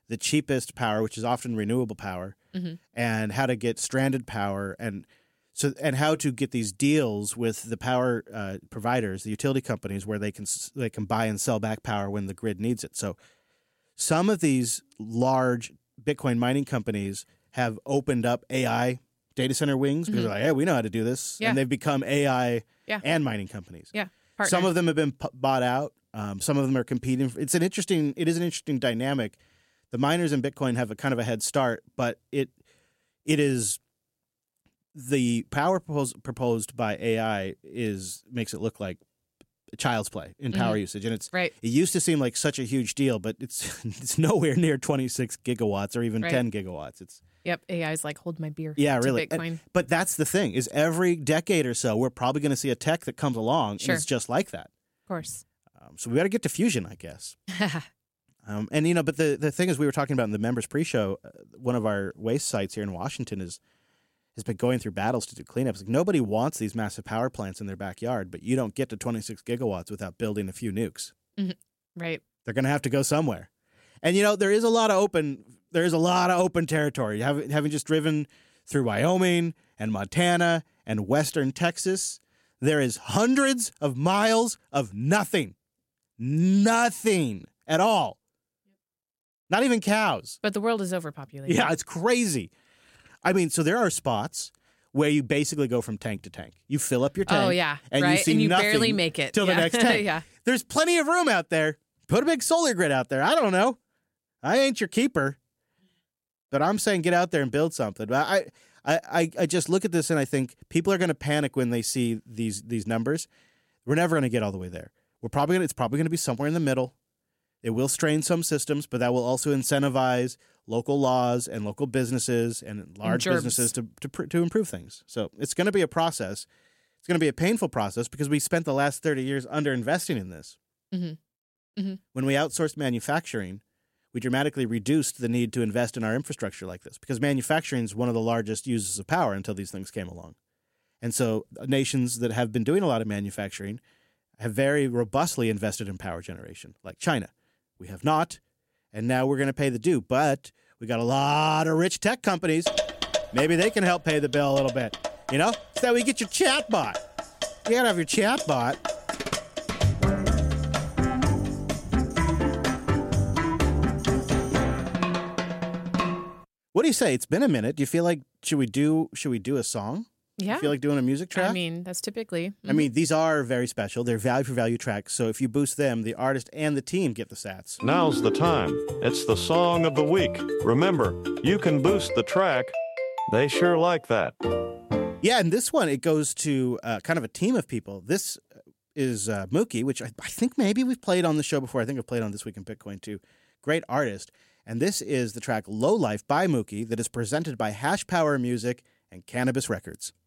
the cheapest power, which is often renewable power, and how to get stranded power, and how to get these deals with the power providers, the utility companies, where they can buy and sell back power when the grid needs it. So some of these large Bitcoin mining companies have opened up AI data center wings because they're like, hey, we know how to do this. Yeah. And they've become AI and mining companies. Yeah. Some of them have been bought out. Some of them are competing. It is an interesting dynamic. The miners in Bitcoin have a kind of a head start, but it is the power proposed by AI makes it look like child's play in power usage, and it used to seem like such a huge deal, but it's nowhere near 26 gigawatts or even 10 gigawatts. It's AI is like hold my beer. Yeah, to really. Bitcoin. But that's the thing is every decade or so we're probably going to see a tech that comes along and it's just like that. Of course. So we got to get to fusion, I guess. And but the thing is, we were talking about in the members pre-show, one of our waste sites here in Washington has been going through battles to do cleanups. Like, nobody wants these massive power plants in their backyard, but you don't get to 26 gigawatts without building a few nukes. Right. They're going to have to go somewhere. And there is a lot of open territory. Having just driven through Wyoming and Montana and western Texas, there is hundreds of miles of nothing at all. Not even cows. But the world is overpopulated. Yeah, it's crazy. I mean, so there are spots where you basically go from tank to tank. You fill up your tank. Oh, yeah. And right? you see and you nothing barely make it till the next tank. Yeah. There's plenty of room out there. Put a big solar grid out there. I don't know. I ain't your keeper. But I'm saying get out there and build something. But I just look at this and I think people are going to panic when they see these numbers. We're never going to get all the way there. It's probably going to be somewhere in the middle. It will strain some systems, but that will also incentivize local laws and local businesses and large businesses to improve things. So it's going to be a process. It's going to be a painful process because we spent the last 30 years underinvesting in this. When we outsourced manufacturing, we dramatically reduced the need to invest in our infrastructure like this because manufacturing is one of the largest users of power until these things came along. And so nations that have been doing a lot of manufacturing have very robustly invested in power generation, like China. We have not, and now we're going to pay the due. But we got a lot of rich tech companies. Maybe they can help pay the bill a little bit. So that we get your chatbot. You got to have your chatbot. What do you say? It's been a minute. Do you feel like should we do a song? Yeah. You feel like doing a music track? I mean, that's typically. I mean, these are very special. They're value for value tracks. So if you boost them, the artist and the team get the sats. Now's the time. It's the song of the week. Remember, you can boost the track. They sure like that. Yeah, and this one, it goes to kind of a team of people. This is Mookie, which I think maybe we've played on the show before. I think I've played on This Week in Bitcoin too. Great artist. And this is the track Low Life by Mookie that is presented by Hash Power Music and Cannabis Records.